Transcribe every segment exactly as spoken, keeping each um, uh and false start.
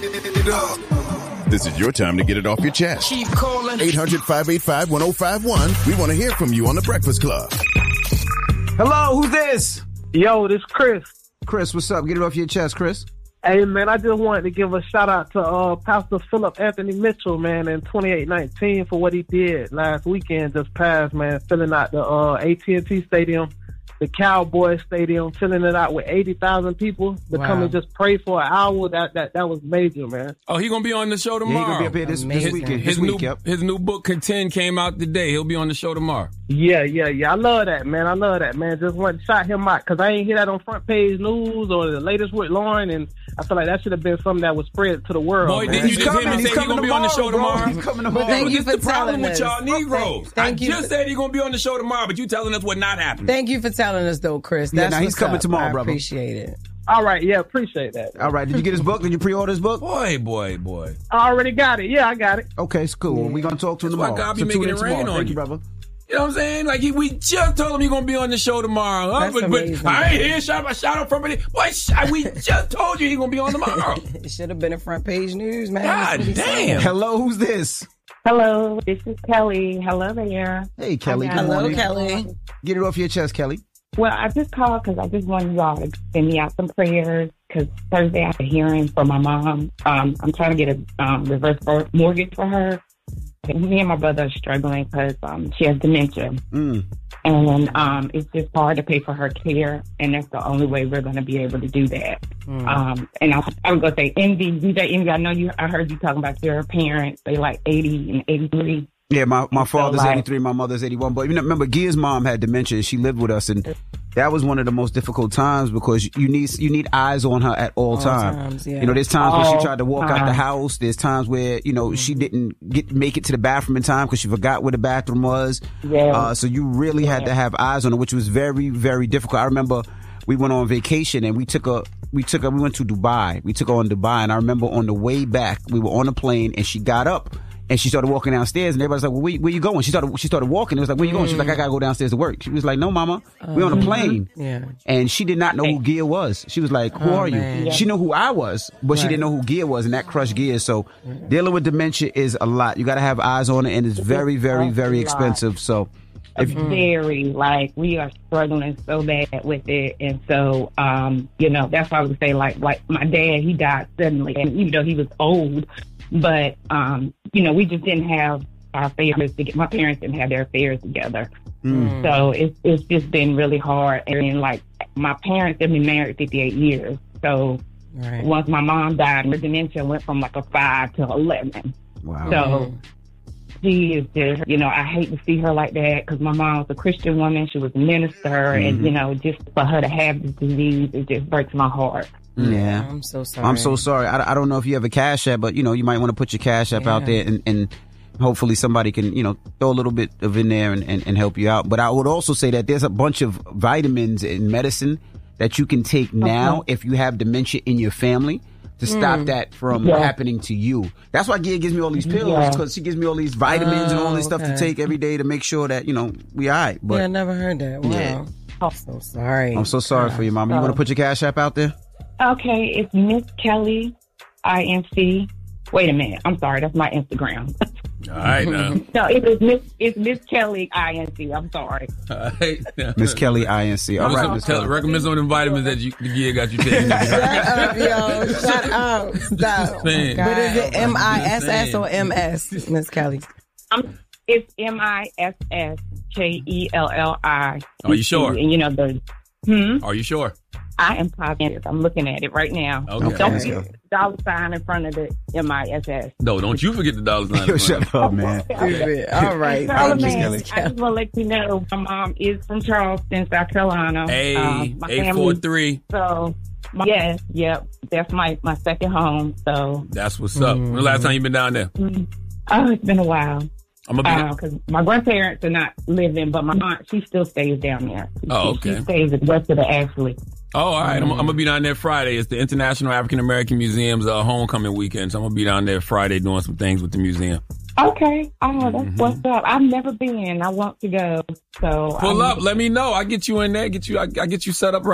This is your time to get it off your chest. Keep calling. eight hundred, five eight five, one oh five one. We want to hear from you on The Breakfast Club. Hello, who's this? Yo, this Chris. Chris, what's up? Get it off your chest, Chris. Hey, man, I just wanted to give a shout-out to uh, Pastor Philip Anthony Mitchell, man, in twenty-eight nineteen for what he did last weekend just passed, man, filling out the uh, A T and T Stadium, the Cowboy Stadium, filling it out with eighty thousand people to Wow. come and just pray for an hour. That that that was major, man. Oh, he gonna be on the show tomorrow. Yeah, he gonna be up here this, this weekend. His This new week, yep. his new book Contend came out today. He'll be on the show tomorrow. Yeah, yeah, yeah. I love that, man. I love that, man. Just want to shout him out because I ain't hear that on front page news or the latest with Lauren, and I feel like that should have been something that was spread to the world. Boy, man. did you just hear me say he's gonna be on the show tomorrow? He's coming But tomorrow. thank Thank you you for for the problem telling with us. y'all Negroes. Thank I you just for- said he's gonna be on the show tomorrow, but you telling us what not happening. Thank you for telling us, though, Chris. Yeah, That's now he's what's coming up. tomorrow, I brother. appreciate it. All right, yeah, appreciate that. All right, did you get his book? Did you pre-order his book? Boy, boy, boy. I already got it. Yeah, I got it. Okay, it's cool. We're going to talk to him That's why tomorrow. God be So tune making in it rain tomorrow. on Thank you. brother. You know what I'm saying? Like, he, we just told him he's going to be on the show tomorrow. Huh? That's But, but amazing. I ain't here shout out, shout out from it. Boy, sh- we just told you he's going to be on tomorrow. It should have been a front page news, man. God That's what he damn. said. Hello, who's this? Hello, this is Kelly. Hello there. Hey, Kelly. Hi, Good guys. Hello, morning. Kelly. Get it off your chest, Kelly. Well, I just called because I just wanted y'all to send me out some prayers because Thursday I have a hearing for my mom. Um, I'm trying to get a um, reverse mortgage for her. And me and my brother are struggling because um, she has dementia. Mm. And um, it's just hard to pay for her care, and that's the only way we're going to be able to do that. Mm. Um, and I, I was going to say, Envy, D J Envy, I know you. I heard you talking about your parents. They like eighty and eighty-three. Yeah, my, my So, father's like- eighty-three, my mother's eighty-one. But you know, remember, Gia's mom had dementia and she lived with us, and that was one of the most difficult times because you need you need eyes on her at all, All time. times, yeah. You know, there's times when All she tried to walk out the time. house. There's times where you know she didn't get make it to the bathroom in time because she forgot where the bathroom was. Yeah. Uh, so you really had to have eyes on her, which was very very difficult. I remember we went on vacation and we took a we took a we went to Dubai. We took her on Dubai, and I remember on the way back we were on a plane and she got up. And she started walking downstairs, and everybody's like, "Well, where, where you going?" She started. She started walking. It was like, "Where you going?" She's like, "I gotta go downstairs to work." She was like, "No, Mama, we're on a plane." Yeah. And she did not know who Gia was. She was like, "Who Oh, are you?" man. She knew who I was, but she Right. didn't know who Gia was, and that crushed Gia. So dealing with dementia is a lot. You got to have eyes on it, and it's very, very, very expensive. So if Very, like, we are struggling so bad with it. And so, um, you know, that's why I would say, like, like my dad, he died suddenly. And even though he was old, but, um, you know, we just didn't have our affairs together. My parents didn't have their affairs together. Mm. So it's, it's just been really hard. And, like, my parents have been married fifty-eight years. So Right. once my mom died, her dementia went from, like, a five to eleven. wow, So she is just, you know, I hate to see her like that because my mom was a Christian woman. She was a minister. And, you know, just for her to have this disease, it just breaks my heart. yeah. I'm so sorry. I'm so sorry. I, I don't know if you have a Cash App, but you know, you might want to put your Cash App out Yeah. there, and, and hopefully somebody can, you know, throw a little bit of in there and, and, and help you out. But I would also say that there's a bunch of vitamins and medicine that you can take now if you have dementia in your family to stop that from Yeah. happening to you. That's why Gia gives me all these pills Yeah. because she gives me all these vitamins and all this Oh, stuff to okay. take every day to make sure that, you know, we all right. But Yeah, I never heard that. Wow. Yeah. I'm so sorry. I'm so sorry for you, Mama. You want to put your Cash App out there? Okay, it's Miss Kelly, I N C. Wait a minute. I'm sorry. That's my Instagram. All right, now. No, it is Miss. It's Miss Kelly, I N C. I'm sorry. All right. Miss Kelly, I N C. All right, Tell- Miss tell- Kelly. recommend some of them vitamins that you, you got you taking. Shut up, yo. Shut up. Stop. saying. But is it M I S S or M S, Miss Kelly? I'm, it's M I S S K E L L I. Are you sure? And you know the. Hmm. Are you sure? I am positive. I'm looking at it right now. Okay. Don't Okay. forget the dollar sign in front of the M I S S. No, don't you forget the dollar sign. Yo, shut up, man. Stupid. All right. Charlamagne, Thank you, I Miss just Kelly. want to let you know my mom is from Charleston, South Carolina. Hey, Um, my eight family- four three. So, my, yes, yep, that's my, my second home. So, That's what's up. When the last time you been down there? oh, it's been a while. I'm gonna be. Because my grandparents are not living, but my aunt, she still stays down there. Oh, She- okay. She stays at west of the Ashley. Oh, all right. I'm, I'm gonna be down there Friday. It's the International African American Museum's uh, homecoming weekend, so I'm gonna be down there Friday doing some things with the museum. Okay. Oh, that's Mm-hmm. what's up. I've never been. I want to go. So Pull I'm- up. Let me know. I get you in there. Get you. I, I get you set up right.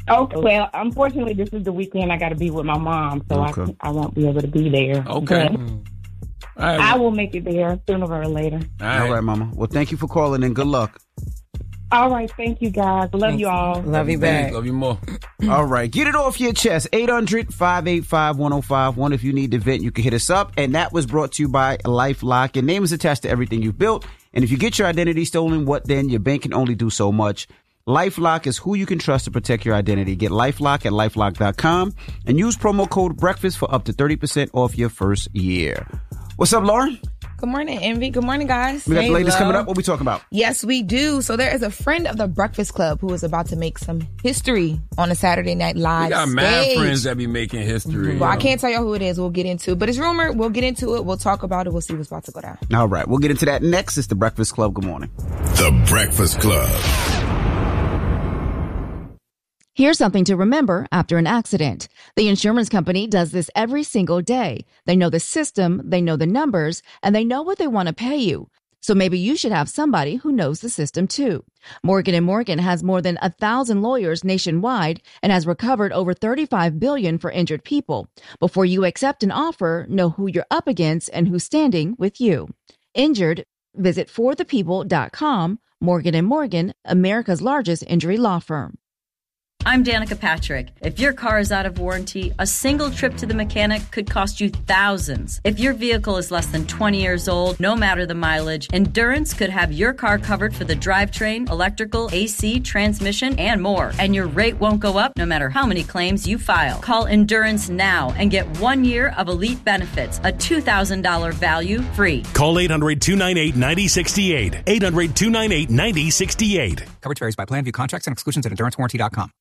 Okay. Well, unfortunately, this is the weekend I got to be with my mom, so okay. I I won't be able to be there. Okay. But right. I will make it there sooner or later. All right. All right, Mama. Well, thank you for calling and good luck. All right. Thank you, guys. Love Thanks. you all. Love you back. Love you more. All right. Get it off your chest. eight hundred, five eight five, one oh five one. If you need to vent, you can hit us up. And that was brought to you by LifeLock. Your name is attached to everything you've built. And if you get your identity stolen, what then? Your bank can only do so much. LifeLock is who you can trust to protect your identity. Get LifeLock at LifeLock dot com and use promo code BREAKFAST for up to thirty percent off your first year. What's up, Lauren? Good morning, Envy. Good morning, guys. We got hey, the ladies love. coming up. What we talking about? Yes, we do. So there is a friend of the Breakfast Club who is about to make some history on a Saturday Night Live We got stage. mad friends that be making history. Mm-hmm. Well, I can't tell y'all who it is. We'll get into it. But it's rumored. We'll get into it. We'll talk about it. We'll see what's about to go down. All right. We'll get into that next. It's the Breakfast Club. Good morning. The Breakfast Club. Here's something to remember after an accident. The insurance company does this every single day. They know the system, they know the numbers, and they know what they want to pay you. So maybe you should have somebody who knows the system too. Morgan and Morgan has more than a thousand lawyers nationwide and has recovered over thirty-five billion dollars for injured people. Before you accept an offer, know who you're up against and who's standing with you. Injured? Visit for the people dot com. Morgan and Morgan, America's largest injury law firm. I'm Danica Patrick. If your car is out of warranty, a single trip to the mechanic could cost you thousands. If your vehicle is less than twenty years old, no matter the mileage, Endurance could have your car covered for the drivetrain, electrical, A C, transmission, and more. And your rate won't go up no matter how many claims you file. Call Endurance now and get one year of elite benefits, a two thousand dollars value free. Call eight hundred, two nine eight, nine oh six eight. eight hundred, two nine eight, nine oh six eight. Coverage varies by plan. View contracts and exclusions at endurance warranty dot com.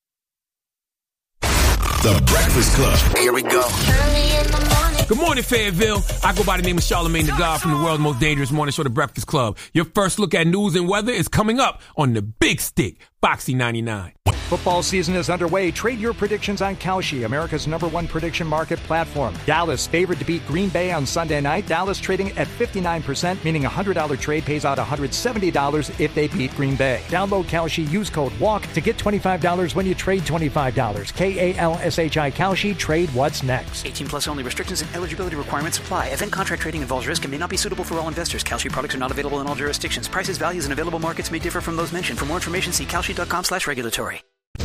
The Breakfast Club. Here we go. Good morning, Fayetteville. I go by the name of Charlamagne the God from the world's most dangerous morning show, The Breakfast Club. Your first look at news and weather is coming up on the Big Stick, Foxy ninety-nine. Football season is underway. Trade your predictions on Kalshi, America's number one prediction market platform. Dallas favored to beat Green Bay on Sunday night. Dallas trading at fifty-nine percent, meaning a one hundred dollars trade pays out one hundred seventy dollars if they beat Green Bay. Download Kalshi, use code WALK to get twenty-five dollars when you trade twenty-five dollars. K A L S H I Kalshi, trade what's next. eighteen plus only. Restrictions and eligibility requirements apply. Event contract trading involves risk and may not be suitable for all investors. Kalshi products are not available in all jurisdictions. Prices, values, and available markets may differ from those mentioned. For more information, see kalshi dot com slash regulatory.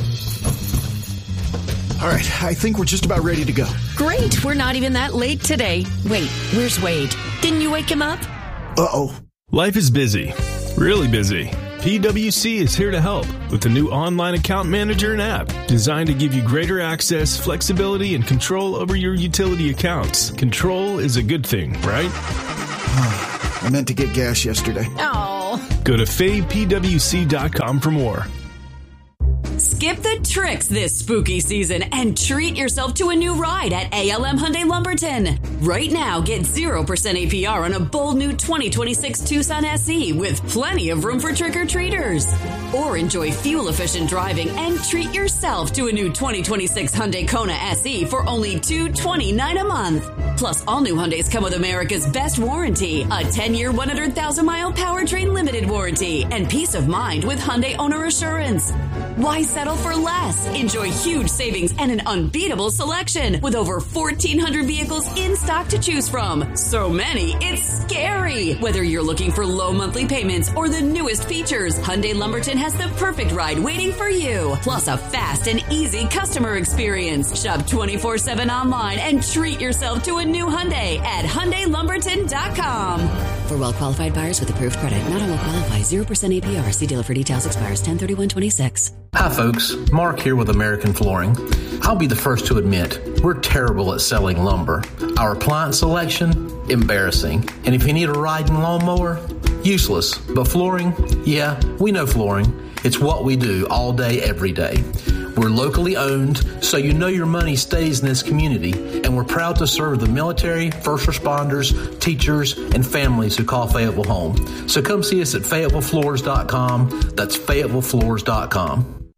All right, I think we're just about ready to go. Great, we're not even that late today. Wait, where's Wade? Didn't you wake him up? Uh-oh. Life is busy, really busy. P W C is here to help with the new online account manager and app designed to give you greater access, flexibility, and control over your utility accounts. Control is a good thing, right? I meant to get gas yesterday. Oh. Go to fave p w c dot com for more. Skip the tricks this spooky season and treat yourself to a new ride at A L M Hyundai Lumberton. Right now, get zero percent A P R on a bold new twenty twenty-six Tucson S E with plenty of room for trick-or-treaters. Or enjoy fuel-efficient driving and treat yourself to a new twenty twenty-six Hyundai Kona S E for only two hundred twenty-nine dollars a month. Plus, all new Hyundais come with America's best warranty, a ten-year, one hundred thousand mile powertrain limited warranty, and peace of mind with Hyundai Owner Assurance. Why settle for less? Enjoy huge savings and an unbeatable selection with over fourteen hundred vehicles in stock to choose from. So many, it's scary. Whether you're looking for low monthly payments or the newest features, Hyundai Lumberton has the perfect ride waiting for you. Plus a fast and easy customer experience. Shop twenty-four seven online and treat yourself to a new Hyundai at Hyundai Lumberton dot com. For well-qualified buyers with approved credit, not all will qualify. zero percent A P R. See dealer for details. Expires ten thirty-one twenty-six. Hi folks, Mark here with American Flooring. I'll be the first to admit, we're terrible at selling lumber. Our appliance selection, embarrassing. And if you need a riding lawnmower, useless. But flooring, yeah, we know flooring. It's what we do all day, every day. We're locally owned, so you know your money stays in this community, and we're proud to serve the military, first responders, teachers, and families who call Fayetteville home. So come see us at Fayetteville Floors dot com. That's Fayetteville Floors dot com.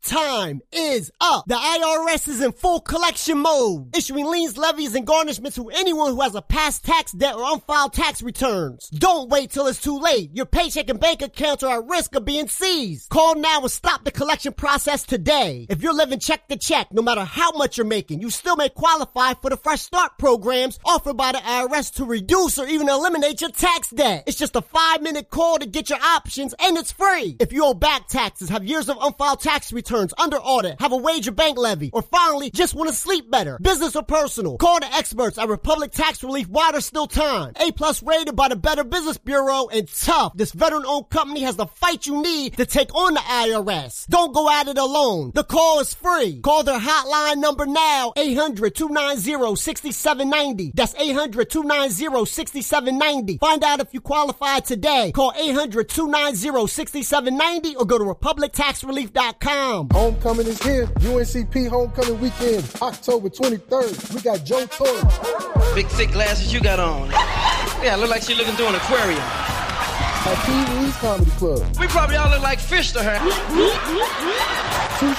Time is up. The I R S is in full collection mode, issuing liens, levies, and garnishments to anyone who has a past tax debt or unfiled tax returns. Don't wait till it's too late. Your paycheck and bank accounts are at risk of being seized. Call now and stop the collection process today. If you're living check to check, no matter how much you're making, you still may qualify for the Fresh Start programs offered by the I R S to reduce or even eliminate your tax debt. It's just a five-minute call to get your options, and it's free. If you owe back taxes, have years of unfiled tax returns, under audit, have a wage or bank levy, or finally just want to sleep better, business or personal, call the experts at Republic Tax Relief while there's still time. A-plus rated by the Better Business Bureau, and tough. This veteran-owned company has the fight you need to take on the I R S. Don't go at it alone. The call is free. Call their hotline number now, eight hundred, two nine zero, six seven nine zero. That's eight hundred, two nine zero, six seven nine zero. Find out if you qualify today. Call eight hundred, two nine zero, six seven nine zero or go to republic tax relief dot com. Homecoming is here. U N C P Homecoming Weekend, October twenty-third. We got Joe Torre. Big thick glasses you got on. Yeah, look like she looking through an aquarium. At Pee Wee's Comedy Club. We probably all look like fish to her.